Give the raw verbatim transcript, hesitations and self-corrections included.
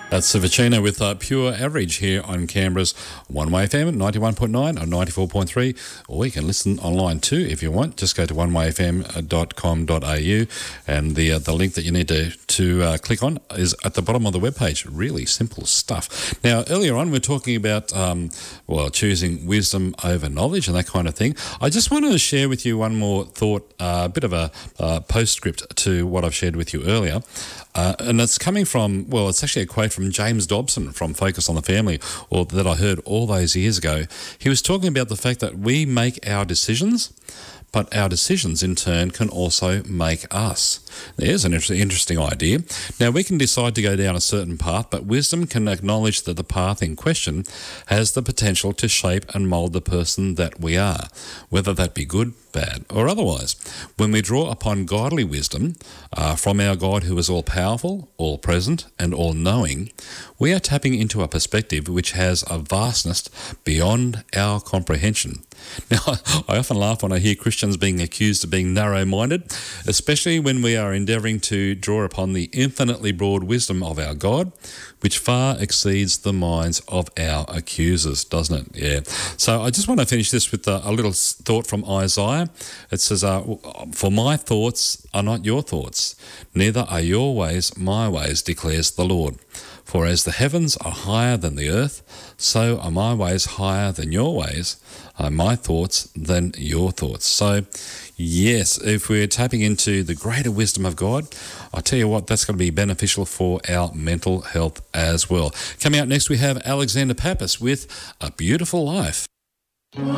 That's Savicino with uh, Pure Average here on Canberra's One Way F M, ninety-one point nine or ninety-four point three, or you can listen online too if you want. Just go to one way f m dot com dot a u, and the uh, the link that you need to, to uh, click on is at the bottom of the webpage. Really simple stuff. Now, earlier on, we we're talking about, um, well, choosing wisdom over knowledge and that kind of thing. I just wanted to share with you one more thought, a uh, bit of a uh, postscript to what I've shared with you earlier. Uh, and it's coming from, well, it's actually a quote from James Dobson from Focus on the Family, or that I heard all those years ago. He was talking about the fact that we make our decisions, but our decisions in turn can also make us. There's an interesting idea. Now, we can decide to go down a certain path, but wisdom can acknowledge that the path in question has the potential to shape and mould the person that we are, whether that be good, bad, or otherwise. When we draw upon godly wisdom uh, from our God who is all-powerful, all-present, and all-knowing, we are tapping into a perspective which has a vastness beyond our comprehension. Now, I often laugh when I hear Christians being accused of being narrow-minded, especially when we are endeavouring to draw upon the infinitely broad wisdom of our God, which far exceeds the minds of our accusers, doesn't it? Yeah. So I just want to finish this with a, a little thought from Isaiah. It says, uh, "For my thoughts are not your thoughts, neither are your ways my ways, declares the Lord. For as the heavens are higher than the earth, so are my ways higher than your ways, are my thoughts than your thoughts." So, yes, if we're tapping into the greater wisdom of God, I tell you what, that's going to be beneficial for our mental health as well. Coming out next, we have Alexander Pappas with A Beautiful Life.